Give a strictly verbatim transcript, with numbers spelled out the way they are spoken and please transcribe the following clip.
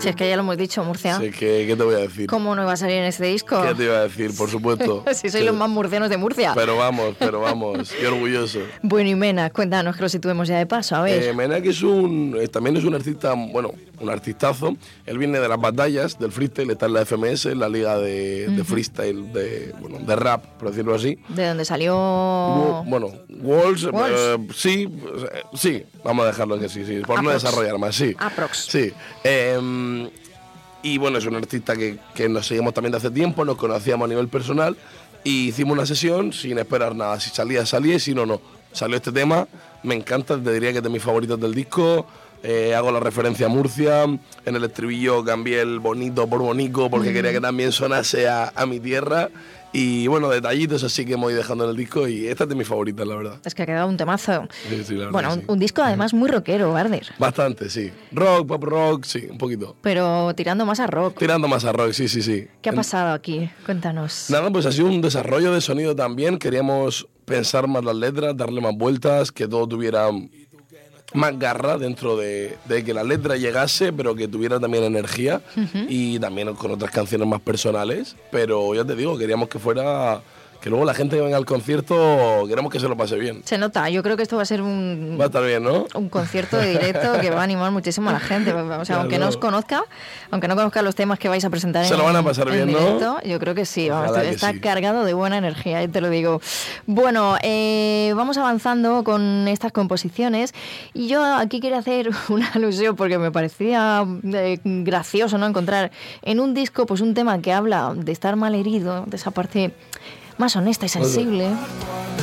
Si es que ya lo hemos dicho, Murcia. Sí, que, ¿qué te voy a decir? ¿Cómo no iba a salir en este disco? ¿Qué te iba a decir? Por supuesto. Si sois Sí. los más murcianos de Murcia. Pero vamos, pero vamos, qué orgulloso. Bueno, y Mena, cuéntanos que lo situemos ya de paso, a ver. Eh, Mena, que es un, eh, también es un artista, bueno, un artistazo. Él viene de las batallas del freestyle, está en la F M S, en la liga de, de freestyle, de, bueno, de rap, por decirlo así. ¿De dónde salió? Wo- Bueno, Walls, Walls. eh, sí, eh, sí, vamos a dejarlo que sí, sí, por no Aprox. desarrollar más, sí. Aprox. Sí. Eh, y bueno, es un artista que, que nos seguimos también de hace tiempo, nos conocíamos a nivel personal y hicimos una sesión sin esperar nada. Si salía, salía y si no, no. Salió este tema, me encanta, te diría que es de mis favoritos del disco. Eh, hago la referencia a Murcia, en el estribillo cambié el bonito por bonico porque quería que también sonase a, a mi tierra. Y bueno, detallitos así que hemos ido dejando en el disco y esta es de mis favoritas, la verdad. Es que ha quedado un temazo. Sí, sí, la verdad Bueno, que un, sí. un disco además muy rockero, Barder. Bastante, sí. Rock, pop rock, sí, un poquito. Pero tirando más a rock. Tirando más a rock, sí, sí, sí. ¿Qué ha En- pasado aquí? Cuéntanos. Nada, pues ha sido un desarrollo de sonido también. Queríamos pensar más las letras, darle más vueltas, que todo tuviera más garra dentro de, de que la letra llegase, pero que tuviera también energía y también con otras canciones más personales. Pero ya te digo, queríamos que fuera... Que luego la gente que venga al concierto, queremos que se lo pase bien. Se nota, yo creo que esto va a ser un, Va a estar bien, ¿no? un concierto de directo que va a animar muchísimo a la gente. O sea, Claro. aunque no os conozca, aunque no conozca los temas que vais a presentar Se en, lo van a pasar en bien, ¿no? directo, yo creo que sí. Vamos, Ojalá que está sí. cargado de buena energía, eh, te lo digo. Bueno, eh, vamos avanzando con estas composiciones y yo aquí quería hacer una alusión porque me parecía eh, gracioso, ¿no? Encontrar en un disco pues un tema que habla de estar mal herido, de esa parte más honesta y sensible.